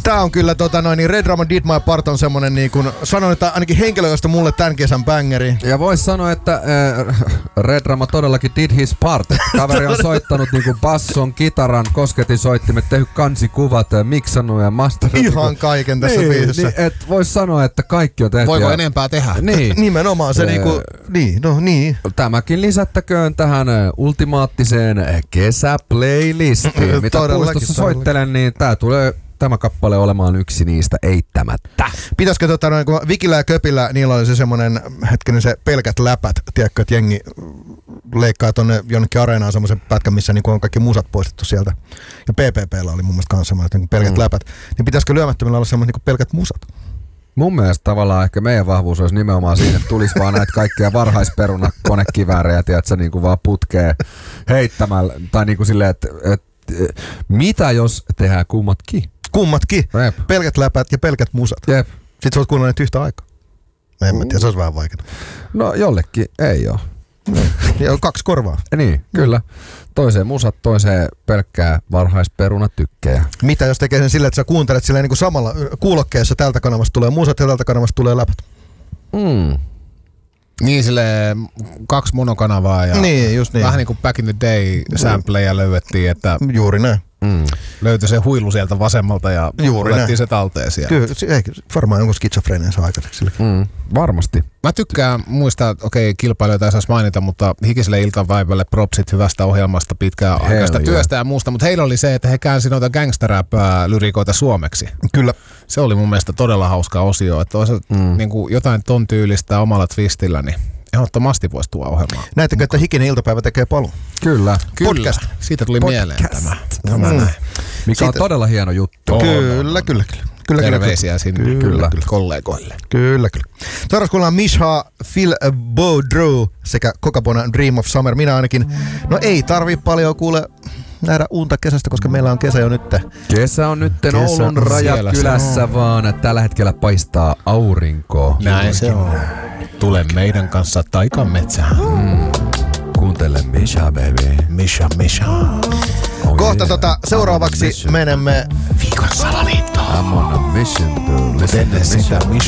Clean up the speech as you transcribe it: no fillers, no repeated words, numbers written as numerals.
Tää on kyllä Red Drama Did My Part on semmonen niin kuin sanon, että ainakin henkilöistä mulle tän kesän bängeri. Ja vois sanoa, että Red Drama todellakin did his part. Kaveri on soittanut niinku basson, kitaran, kosketinsoittimet, tehnyt kansikuvat, miksannut ja masteroinut. Ihan kaiken tässä biisissä. Niin, et vois sanoa, että kaikki on tehty. Voiko enempää tehdä? Niin. Nimenomaan se niinku, niin. Tämäkin lisättäköön tähän ultimaattiseen kesäplaylistiin. Mitä puistossa soittelen, niin tämä kappale olemaan yksi niistä eittämättä. Pitäisikö kun Vikillä ja Köpillä, niillä oli se semmonen se pelkät läpät, tiedätkö, että jengi leikkaa tonne jonnekin areenaan semmoisen pätkän, missä niin on kaikki musat poistettu sieltä. Ja PPP:llä oli mun mielestä kanssa semmoinen pelkät läpät. Niin pitäisikö Lyömättömillä olla semmoiset niin pelkät musat? Mun mielestä tavallaan ehkä meidän vahvuus olisi nimenomaan siinä, että tulisi vaan näitä kaikkia varhaisperunakonekiväärejä, tiedätkö, niin kuin vaan putkeen heittämällä. Tai niin kuin silleen, että mitä jos tehdään kummatkin? Kummatkin. Jep. Pelkät läpät ja pelkät musat. Jep. Sitten sä oot kuunnella niitä yhtä aikaa. En mä tiedä, se olisi vähän vaikeaa. No jollekin ei oo. Ja on 2 korvaa. Niin, kyllä. Toiseen musat, toiseen pelkkää varhaisperunatykkejä. Mitä jos tekee sen silleen, että sä kuuntelet silleen niin kuin samalla kuulokkeessa tältä kanavasta tulee musat ja tältä kanavasta tulee läpät? Niin silleen 2 monokanavaa ja niin, just niin. Vähän niin kuin back in the day sampleja löydettiin, että juuri näin. Löytyi se huilu sieltä vasemmalta ja otettiin se talteen siellä. Kyllä, varmaan jonkun skitsofreeneen saa aikaiseksi. Varmasti. Mä tykkään muistaa, kilpailijoita ei saisi mainita, mutta Hikiselle iltapäivälle propsit hyvästä ohjelmasta, pitkään aikaista työstä ja muusta, mutta heillä oli se, että he käänsi noita gangsterrap-lyrikoita suomeksi. Kyllä. Se oli mun mielestä todella hauska osio, että niin kuin jotain ton tyylistä omalla twistillä, niin ehdottomasti voisi tuoda ohjelmaa. Näettekö, että Hikinen iltapäivä tekee paluun? Kyllä. Podcast. Siitä tuli mieleen tämä. Mikä on todella hieno juttu. Kyllä. Terveisiä sinne kollegoille. Kyllä. Seuraavaksi kuullaan Misha, Phil Boudreau sekä Kokabona Dream of Summer. Minä ainakin. No ei tarvii paljon nähdä unta kesästä, koska meillä on kesä jo nyt. Kesä on nyt Oulun Rajakylässä, vaan tällä hetkellä paistaa aurinko. Näin se on. Tule meidän kanssa taikametsään. Kuuntele Misha, baby. Misha. Kohta seuraavaksi menemme Viikon salaliittoon. I'm on a mission to listen to Misha.